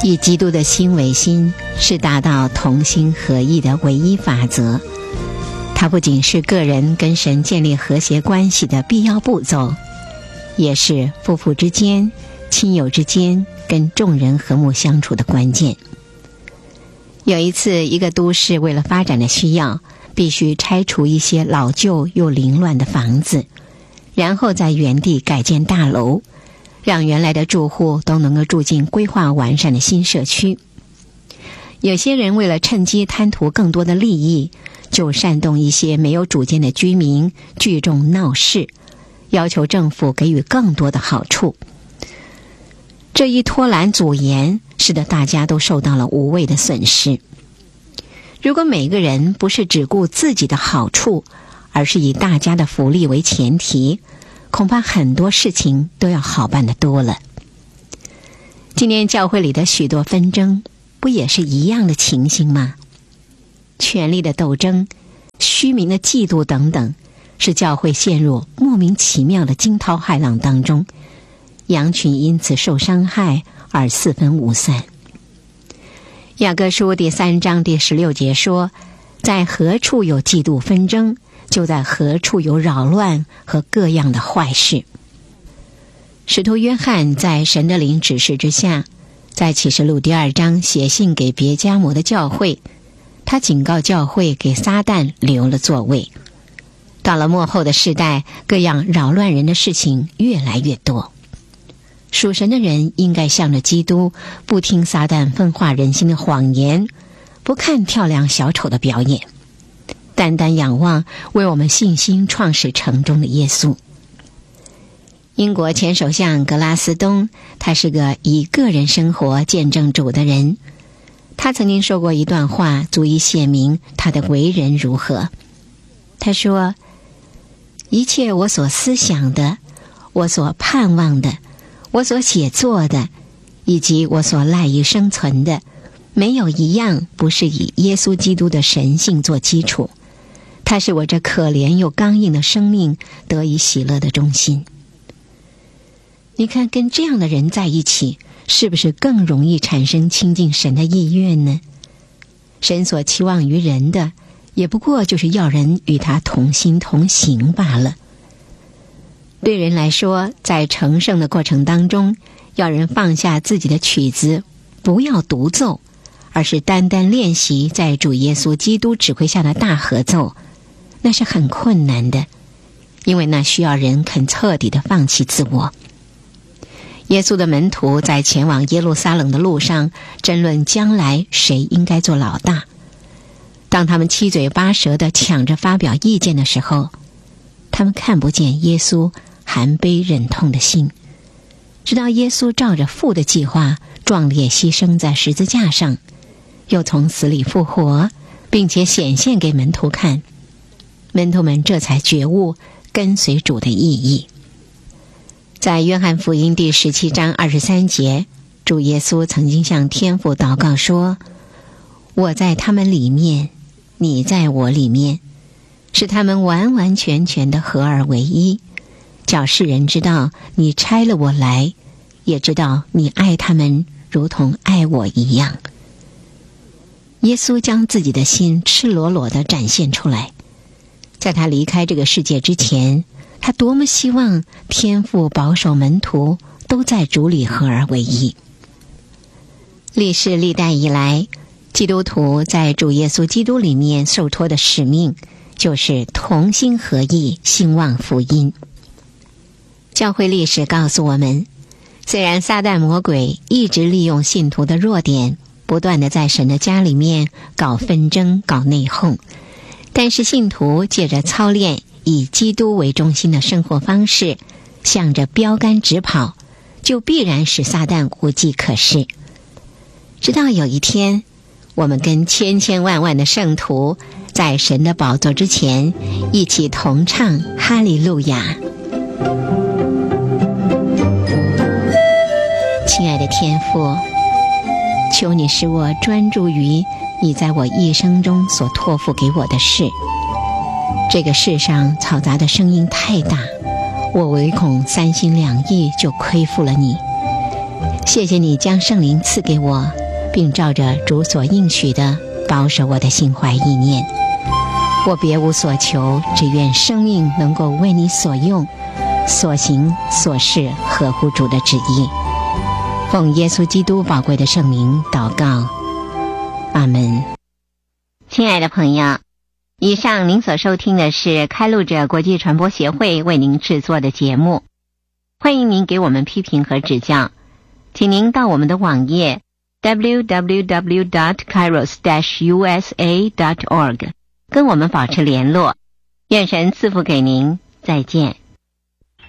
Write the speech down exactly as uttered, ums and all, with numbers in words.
以基督的心为心，是达到同心合意的唯一法则。它不仅是个人跟神建立和谐关系的必要步骤，也是夫妇之间、亲友之间跟众人和睦相处的关键。有一次，一个都市为了发展的需要，必须拆除一些老旧又凌乱的房子，然后在原地改建大楼，让原来的住户都能够住进规划完善的新社区。有些人为了趁机贪图更多的利益，就煽动一些没有主见的居民聚众闹事，要求政府给予更多的好处。这一拖懒阻延，使得大家都受到了无谓的损失。如果每个人不是只顾自己的好处，而是以大家的福利为前提，恐怕很多事情都要好办得多了。今天教会里的许多纷争，不也是一样的情形吗？权力的斗争、虚名的嫉妒等等，使教会陷入莫名其妙的惊涛骇浪当中，羊群因此受伤害而四分五散。雅各书第三章第十六节说，在何处有嫉妒纷争，就在何处有扰乱和各样的坏事。使徒约翰在神的灵指示之下，在启示录第二章写信给别迦摩的教会，他警告教会给撒旦留了座位。到了末后的世代，各样扰乱人的事情越来越多。属神的人应该向着基督，不听撒旦分化人心的谎言，不看跳梁小丑的表演，单单仰望为我们信心创始成终的耶稣。英国前首相格拉斯东，他是个以个人生活见证主的人。他曾经说过一段话，足以写明他的为人如何。他说，一切我所思想的，我所盼望的，我所写作的，以及我所赖以生存的，没有一样不是以耶稣基督的神性做基础。他是我这可怜又刚硬的生命得以喜乐的中心。你看，跟这样的人在一起，是不是更容易产生亲近神的意愿呢？神所期望于人的，也不过就是要人与他同心同行罢了。对人来说，在成圣的过程当中，要人放下自己的曲子，不要独奏，而是单单练习在主耶稣基督指挥下的大合奏，那是很困难的，因为那需要人肯彻底的放弃自我。耶稣的门徒在前往耶路撒冷的路上争论将来谁应该做老大。当他们七嘴八舌地抢着发表意见的时候，他们看不见耶稣含悲忍痛的心，直到耶稣照着父的计划壮烈牺牲在十字架上，又从死里复活，并且显现给门徒看，门徒们这才觉悟跟随主的意义。在约翰福音第十七章二十三节，主耶稣曾经向天父祷告说，我在他们里面，你在我里面，使他们完完全全的合而为一，叫世人知道你差了我来，也知道你爱他们如同爱我一样。耶稣将自己的心赤裸裸地展现出来。在他离开这个世界之前，他多么希望天父保守门徒都在主里合而为一。历世历代以来，基督徒在主耶稣基督里面受托的使命，就是同心合意兴旺福音。教会历史告诉我们，虽然撒旦魔鬼一直利用信徒的弱点，不断地在神的家里面搞纷争、搞内讧，但是信徒借着操练以基督为中心的生活方式，向着标杆直跑，就必然使撒旦无计可施。直到有一天，我们跟千千万万的圣徒在神的宝座之前一起同唱哈利路亚。亲爱的天父，求你使我专注于你在我一生中所托付给我的事。这个世上嘈杂的声音太大，我唯恐三心两意就亏负了你。 谢谢你将圣灵赐给我，并照着主所应许的保守我的心怀意念。我别无所求，只愿生命能够为你所用，所行所事合乎主的旨意。奉耶稣基督宝贵的圣名祷告，阿们。亲爱的朋友，以上您所收听的是开路者国际传播协会为您制作的节目。欢迎您给我们批评和指教，请您到我们的网页 double-u double-u double-u dot kairos dash u s a dot org 跟我们保持联络。愿神赐福给您，再见。